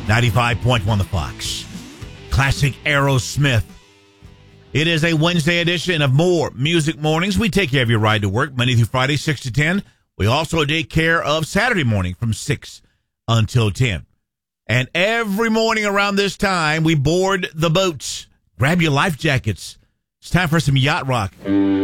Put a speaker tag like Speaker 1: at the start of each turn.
Speaker 1: 95.1 The Fox. Classic Aerosmith. It is a Wednesday edition of More Music Mornings. We take care of your ride to work Monday through Friday, 6 to 10. We also take care of Saturday morning from 6 until 10. And every morning around this time, we board the boats. Grab your life jackets. It's time for some yacht rock.